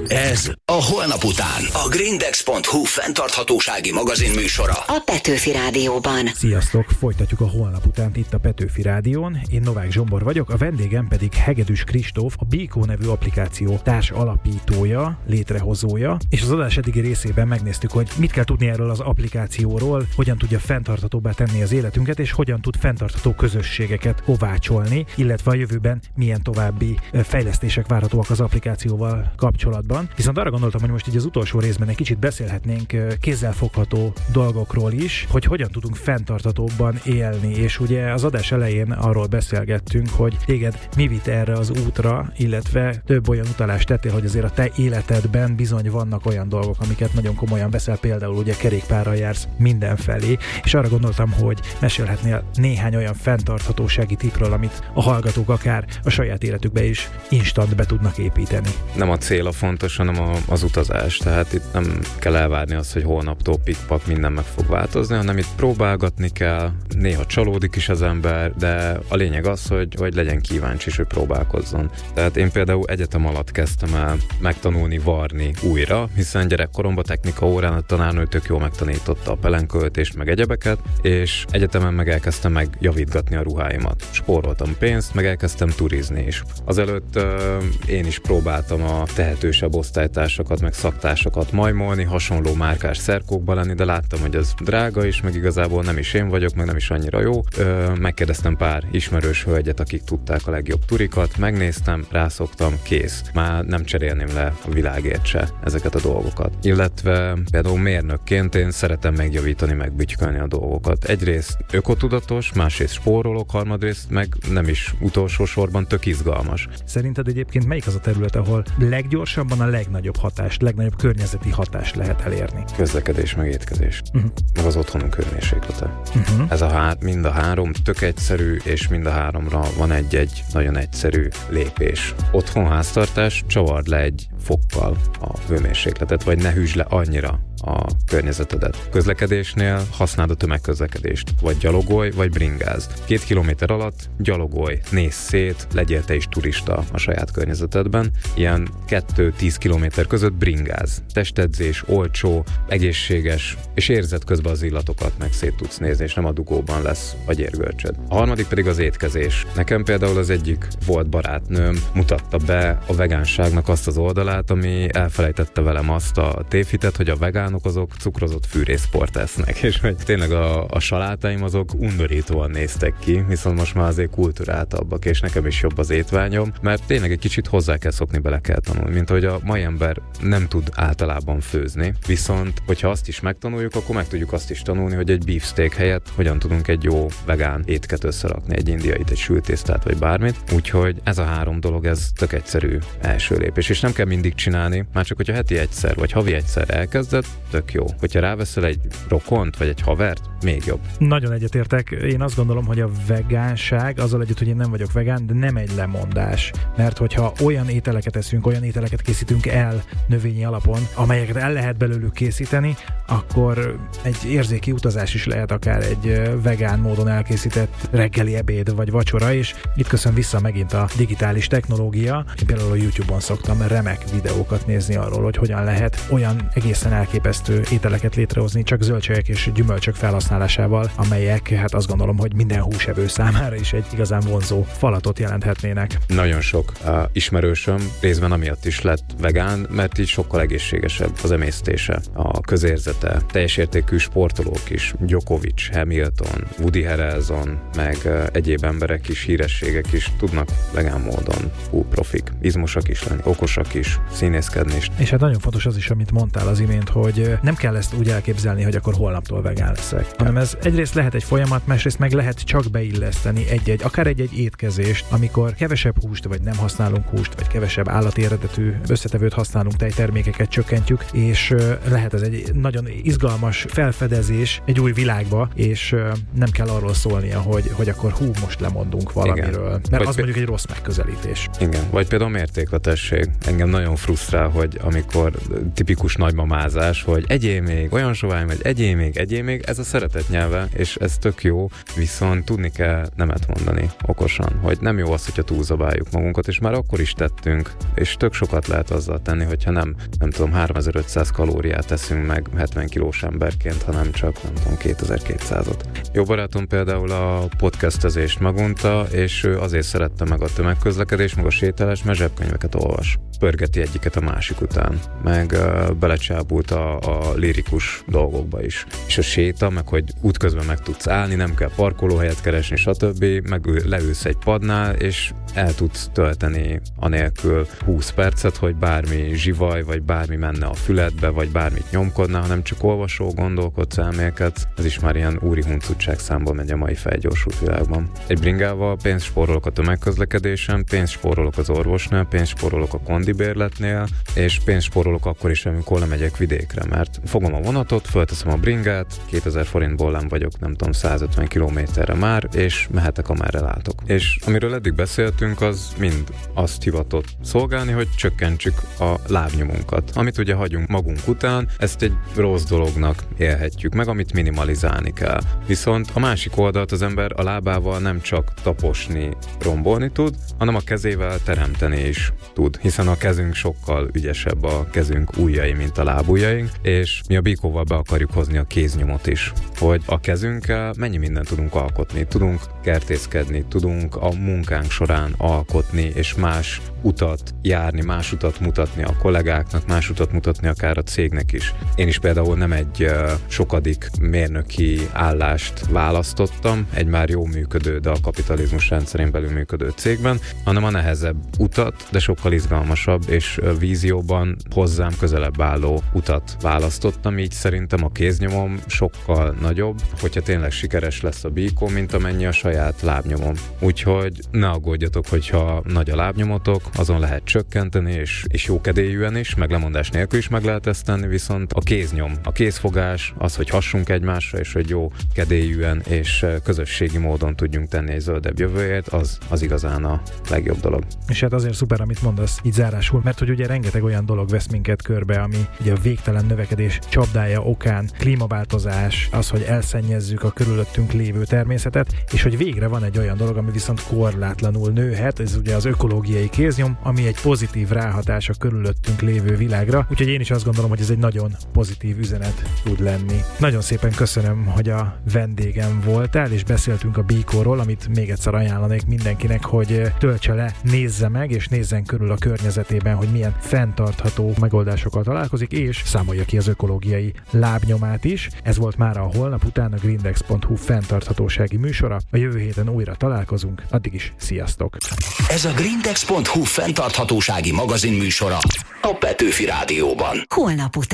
Ez a Holnap után. A Grindex.hu fenntarthatósági magazin műsora. A Petőfi Rádióban. Sziasztok! Folytatjuk a Holnap utánt itt a Petőfi Rádión. Én Novák Zsombor vagyok, a vendégem pedig Hegedűs Kristóf, a Bikó nevű applikáció társ alapítója, létrehozója, és az adás eddigi részében megnéztük, hogy mit kell tudni erről az applikációról, hogyan tudja fenntarthatóbbá tenni az életünket, és hogyan tud fenntartható közösségeket kovácsolni, illetve a jövőben milyen további fejlesztések várhatóak az applikációval kapcsolatban. Viszont arra gondoltam, hogy most így az utolsó részben egy kicsit beszélhetnénk kézzelfogható dolgokról is, hogy hogyan tudunk fenntarthatóbban élni, és ugye az adás elején arról beszélgettünk, hogy téged mi vitt erre az útra, illetve több olyan utalást tettél, hogy azért a te életedben bizony vannak olyan dolgok, amiket nagyon komolyan veszel, például ugye kerékpárral jársz mindenfelé, és arra gondoltam, hogy mesélhetnél néhány olyan fenntarthatósági tippről, amit a hallgatók akár a saját életükbe is instant be tudnak építeni. Nem a cél a fontos, hanem az utazás. Tehát itt nem kell elvárni azt, hogy holnaptól pikpak minden meg fog változni, hanem itt próbálgatni kell, néha csalódik is az ember, de a lényeg az, hogy legyen kíváncsi és hogy próbálkozzon. Tehát én például egyetem alatt kezdtem el megtanulni varni újra, hiszen gyerekkoromban technika órán a tanárnő tök jól megtanította a pelenköltést, meg egyebeket, és egyetemen meg elkezdtem megjavítgatni a ruháimat. Spóroltam pénzt, meg elkezdtem turizni is. Azelőtt én is próbáltam a tehetősebb osztálytársakat, meg szaktársakat majmolni, hasonló márkás szerkókba lenni, de láttam, hogy ez drága is, meg igazából nem is én vagyok, meg nem is annyira jó. Megkérdeztem pár ismerős hölgyet, akik tudták a legjobb turikat, megnéztem, rászoktam, kész. Már nem cserélném le a világért se ezeket a dolgokat. Illetve például mérnökként én szeretem megjavítani, megbütykölni a dolgokat. Egyrészt ökotudatos, másrészt spórolok, harmadrészt meg nem is utolsó sorban tök izgalmas. Szerinted egyébként melyik az a terület, ahol leggyorsabban a legnagyobb hatást, legnagyobb környezeti hatást lehet elérni? Közlekedés, meg étkezés. Meg az otthonunk hőmérséklete. Ez mind a három tök egyszerű, és mind a háromra van egy nagyon egyszerű lépés. Otthon háztartás, csavard le egy fokkal a hőmérsékletet, vagy ne hűsd le annyira a környezetedet. Közlekedésnél használd a tömegközlekedést, vagy gyalogolj, vagy bringáz. 2 kilométer alatt gyalogolj, nézz szét, legyél te is turista a saját környezetedben. Ilyen 2-10 kilométer között bringáz. Testedzés, olcsó, egészséges, és érzed közben az illatokat, meg szét tudsz nézni, és nem a dugóban lesz a gyérgörcsöd. A harmadik pedig az étkezés. Nekem például az egyik volt barátnőm mutatta be a vegánságnak azt az oldalát, ami elfelejtette velem azt a tévhitet, hogy a vegánok azok cukrozott fűrészport esznek, és hogy tényleg a salátáim azok undorítóan néztek ki, viszont most már azért kulturáltabbak, és nekem is jobb az étványom, mert tényleg egy kicsit hozzá kell szokni, bele kell tanulni, mint hogy a mai ember nem tud általában főzni, viszont hogyha azt is megtanuljuk, akkor meg tudjuk azt is tanulni, hogy egy beefsteak helyett hogyan tudunk egy jó vegán étket összerakni, egy indiait, egy sült tésztát, vagy bármit, úgyhogy ez a három dolog, ez tök egyszerű első lépés, és nem kell mindig csinálni, már csak hogyha heti egyszer, vagy havi egyszer elkezded, tök jó. Hogyha ráveszel egy rokont, vagy egy havert, még jobb. Nagyon egyetértek. Én azt gondolom, hogy a vegánság, azzal együtt, hogy én nem vagyok vegán, de nem egy lemondás. Mert hogyha olyan ételeket eszünk, olyan ételeket készítünk el növényi alapon, amelyeket el lehet belőlük készíteni, akkor egy érzéki utazás is lehet akár egy vegán módon elkészített reggeli, ebéd vagy vacsora, és itt köszön vissza megint a digitális technológia. Én például a YouTube-on szoktam remek videókat nézni arról, hogy hogyan lehet olyan egészen elképesztő ételeket létrehozni csak zöldségek és gyümölcsök felhasználásával, amelyek hát azt gondolom, hogy minden húsevő számára is egy igazán vonzó falatot jelenthetnének. Nagyon sok ismerősöm részben amiatt is lett vegán, mert így sokkal egészségesebb az emésztése, a közérzete. Teljes értékű sportolók is, Djokovic, Hamilton, Woody Harrelson, meg egyéb emberek is, hírességek is tudnak vegán módon profik, izmosak is lenni, okosak is, színészkedni is. És hát nagyon fontos az is, amit mondtál az imént, hogy nem kell ezt úgy elképzelni, hogy akkor holnaptól vegán leszek, hanem ez egyrészt lehet egy folyamat, másrészt meg lehet csak beilleszteni akár egy étkezést, amikor kevesebb húst, vagy nem használunk húst, vagy kevesebb állati eredetű összetevőt használunk, tejtermékeket csökkentjük, és lehet ez egy nagyon izgalmas felfedezés egy új világba, és nem kell arról szólnia, hogy akkor most lemondunk valamiről. Igen. Mert az mondjuk egy rossz megközelítés. Igen. Vagy például mértékletesség. Engem nagyon frusztrál, hogy amikor tipikus nagymamázás, hogy egyél még, olyan sovány vagy, egyél még, ez a szeretet nyelve, és ez tök jó, viszont tudni kell nemet mondani okosan, hogy nem jó az, hogyha túlzabáljuk magunkat, és már akkor is tettünk, és tök sokat lehet azzal tenni, hogyha nem tudom, 3500 kalóriát teszünk meg 70 kilós emberként, hanem csak, 2200-ot. Jó barátom például a podcastezést megunta, és ő azért szerette meg a tömegközlekedést, meg a sétálás, mert zsebkönyveket olvas. Pörgeti egyiket a másik után, meg belecsábult a lirikus dolgokba is. És a séta, meg hogy útközben meg tudsz állni, nem kell parkolóhelyet keresni, stb., meg leülsz egy padnál, és el tudsz tölteni anélkül 20 percet, hogy bármi zsivaj, vagy bármi menne a füledbe, vagy bármit nyomkodna, hanem csak olvasó, gondolkodsz, elmélkedsz. Ez is már ilyen úri huncutság számból megy a mai felgyorsult világban. Egy bringával pénzt spórolok a tömegközlekedésen, pénzt spórolok az orvosnál, pénzt spórolok a kondibérletnél, és pénzt spórolok akkor is, amikor lemegyek vidékre, mert fogom a vonatot, fölteszem a bringát, 2000 forintból nem vagyok, 150 kilométerre már, és mehetek, amerre látok. És amiről eddig beszéltünk, az mind azt hivatott szolgálni, hogy csökkentsük a lábnyomunkat. Amit ugye hagyunk magunk után, ezt egy rossz dolognak élhetjük meg, amit minimalizálni kell. Viszont a másik oldalt az ember a lábával nem csak taposni, rombolni tud, hanem a kezével teremteni is tud, hiszen a kezünk sokkal ügyesebb, a kezünk ujjai, mint a lábujjaink, és mi a Bikóval be akarjuk hozni a kéznyomot is, hogy a kezünkkel mennyi mindent tudunk alkotni, tudunk kertészkedni, tudunk a munkánk során alkotni, és más utat járni, más utat mutatni a kollégáknak, más utat mutatni akár a cégnek is. Én is például nem egy sokadik mérnöki állást választottam, egy már jó működő, de a kapitalizmus rendszerén belül működő cégben, hanem a nehezebb utat, de sokkal izgalmasabb és vízióban hozzám közelebb álló utat választottam, így szerintem a kéznyomom sokkal nagyobb, hogyha tényleg sikeres lesz a Bikó, mint amennyi a saját lábnyomom. Úgyhogy ne aggódjatok, hogyha nagy a lábnyomotok, azon lehet csökkenteni, és jókedélyűen is, meg lemondás nélkül is meg lehet ezt tenni, viszont a kéznyom, a kézfogás, az, hogy hassunk egymásra, és hogy jó kedélyűen és közösségi módon tudjunk tenni egy zöldebb jövőért, az igazán a legjobb dolog. És hát azért szuper, amit mondasz így zárásul, mert hogy ugye rengeteg olyan dolog vesz minket körbe, ami ugye a végtelen növekedés csapdája okán, klímaváltozás, az, hogy elszennyezzük a körülöttünk lévő természetet, és hogy végre van egy olyan dolog, ami viszont korlátlanul nőhet, ez ugye az ökológiai kéznyom, ami egy pozitív ráhatás a körülöttünk lévő világra, úgyhogy én is azt gondolom, hogy ez egy nagyon pozitív üzenet tud lenni. Nagyon szépen köszönöm, hogy a vendégem voltál, és beszéltünk a Bikóról, amit még egyszer ajánlanék mindenkinek, hogy töltse le, nézze meg, és nézzen körül a környezetében, hogy milyen fenntartható megoldásokkal találkozik, és számolja ki az ökológiai lábnyomát is. Ez volt már a holnap után a grindex.hu fenntarthatósági műsora. A jövő héten újra találkozunk, addig is sziasztok! Ez a grindex.hu fenntarthatósági magazin műsora a Petőfi Rádióban. Holnap után.